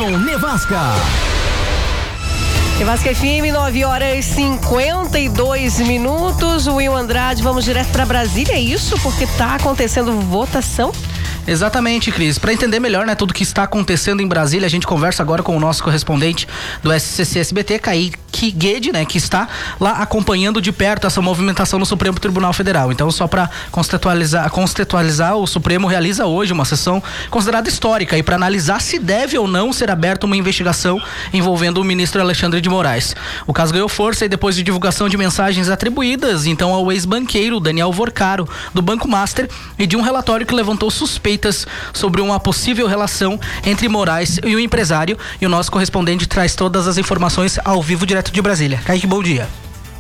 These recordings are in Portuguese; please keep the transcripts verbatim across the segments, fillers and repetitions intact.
Jornal Nevasca. Nevasca F M, nove horas e cinquenta e dois minutos. Will Andrade, vamos direto para Brasília, é isso? Porque tá acontecendo votação? Exatamente, Cris. Para entender melhor, né, tudo que está acontecendo em Brasília, a gente conversa agora com o nosso correspondente do S C C S B T, Kaique Guede, né, que está lá acompanhando de perto essa movimentação no Supremo Tribunal Federal. Então, só para contextualizar, contextualizar, o Supremo realiza hoje uma sessão considerada histórica e para analisar se deve ou não ser aberta uma investigação envolvendo o ministro Alexandre de Moraes. O caso ganhou força e depois de divulgação de mensagens atribuídas então ao ex-banqueiro Daniel Vorcaro, do Banco Master, e de um relatório que levantou suspeitas sobre uma possível relação entre Moraes e o empresário. E o nosso correspondente traz todas as informações ao vivo direto de Brasília. Kaique, bom dia.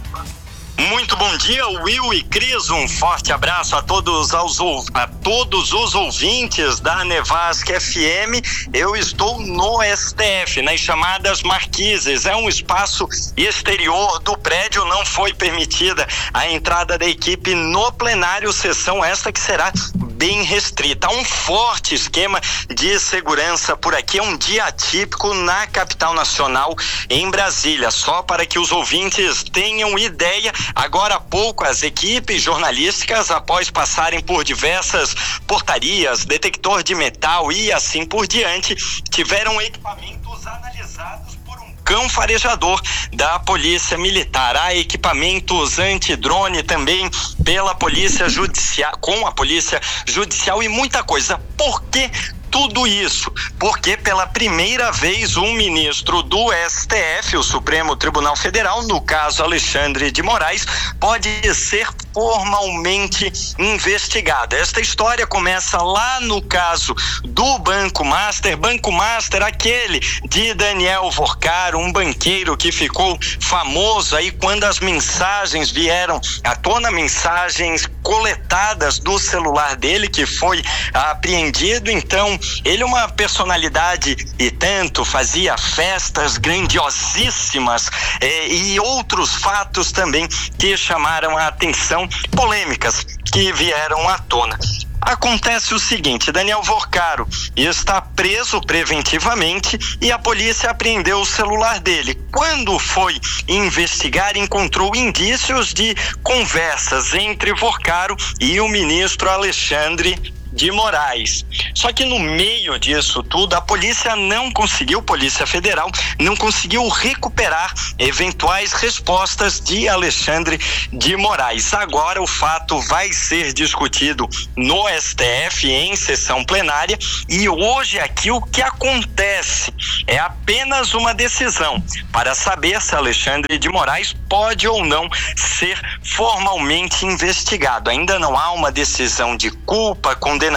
Muito bom dia, Will e Cris, um forte abraço a todos, aos, a todos os ouvintes da Nevasca F M. Eu estou no S T F, nas chamadas marquises, é um espaço exterior do prédio, não foi permitida a entrada da equipe no plenário, sessão esta que será bem restrita. Há um forte esquema de segurança por aqui, é um dia atípico na capital nacional, em Brasília. Só para que os ouvintes tenham ideia, agora há pouco as equipes jornalísticas, após passarem por diversas portarias, detector de metal e assim por diante, tiveram equipamentos analisados por um cão farejador da Polícia Militar. Há equipamentos antidrone também pela Polícia Judicial, com a Polícia Judicial e muita coisa. Por que tudo isso? Porque pela primeira vez um ministro do S T F, o Supremo Tribunal Federal, no caso Alexandre de Moraes, pode ser formalmente investigado. Esta história começa lá no caso do Banco Master, Banco Master, aquele de Daniel Vorcaro, um banqueiro que ficou famoso aí quando as mensagens vieram à tona, mensagens coletadas do celular dele, que foi apreendido. Então, ele é uma personalidade e tanto, fazia festas grandiosíssimas eh, e outros fatos também que chamaram a atenção, polêmicas que vieram à tona. Acontece o seguinte, Daniel Vorcaro está preso preventivamente e a polícia apreendeu o celular dele. Quando foi investigar, encontrou indícios de conversas entre Vorcaro e o ministro Alexandre de Moraes. Só que no meio disso tudo, a polícia não conseguiu, Polícia Federal, não conseguiu recuperar eventuais respostas de Alexandre de Moraes. Agora o fato vai ser discutido no S T F em sessão plenária e hoje aqui o que acontece é apenas uma decisão para saber se Alexandre de Moraes pode ou não ser formalmente investigado. Ainda não há uma decisão de culpa, condenação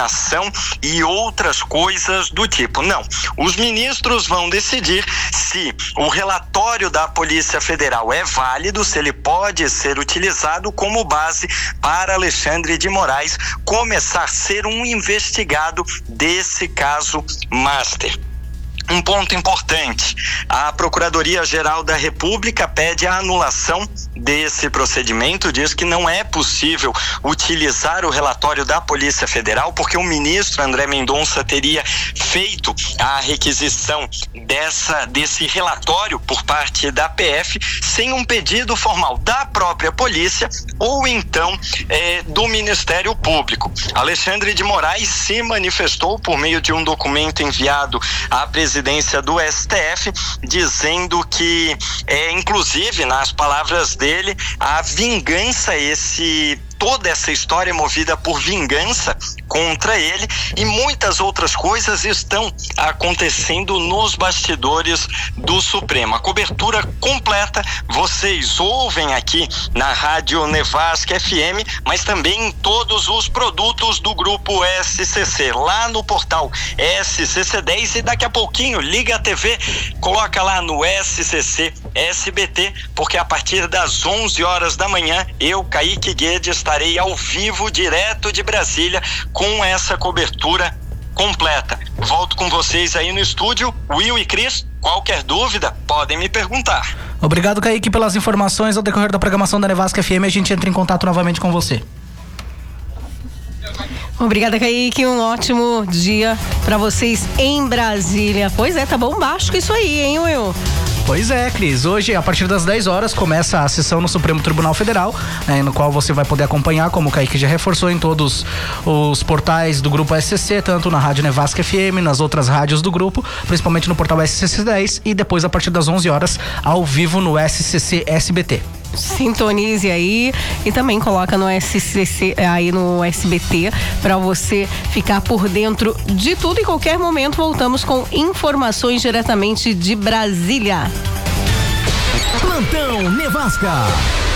e outras coisas do tipo. Não, os ministros vão decidir se o relatório da Polícia Federal é válido, se ele pode ser utilizado como base para Alexandre de Moraes começar a ser um investigado desse caso Master. Um ponto importante, a Procuradoria-Geral da República pede a anulação desse procedimento, diz que não é possível utilizar o relatório da Polícia Federal porque o ministro André Mendonça teria feito a requisição dessa, desse relatório por parte da P F sem um pedido formal da própria polícia ou então eh, do Ministério Público. Alexandre de Moraes se manifestou por meio de um documento enviado à presidência do S T F, dizendo que, é, inclusive, nas palavras dele, a vingança, esse toda essa história é movida por vingança contra ele e muitas outras coisas estão acontecendo nos bastidores do Supremo. A cobertura completa vocês ouvem aqui na Rádio Nevasca F M, mas também em todos os produtos do Grupo S C C, lá no portal S C C dez e daqui a pouquinho liga a T V, coloca lá no S C C S B T, porque a partir das onze horas da manhã eu, Kaique Guede, estarei ao vivo direto de Brasília com essa cobertura completa. Volto com vocês aí no estúdio, Will e Cris. Qualquer dúvida, podem me perguntar. Obrigado, Kaique, pelas informações. Ao decorrer da programação da Nevasca F M, a gente entra em contato novamente com você. Obrigada, Kaique. Um ótimo dia pra vocês em Brasília. Pois é, tá bombástico isso aí, hein, Will? Pois é, Cris. Hoje, a partir das dez horas, começa a sessão no Supremo Tribunal Federal, né, no qual você vai poder acompanhar, como o Kaique já reforçou, em todos os portais do Grupo S C C, tanto na Rádio Nevasca F M, nas outras rádios do grupo, principalmente no portal S C C dez, e depois, a partir das onze horas, ao vivo no S C C S B T. Sintonize aí e também coloca no S C C, aí no S B T, para você ficar por dentro de tudo. Em qualquer momento voltamos com informações diretamente de Brasília. Plantão Nevasca.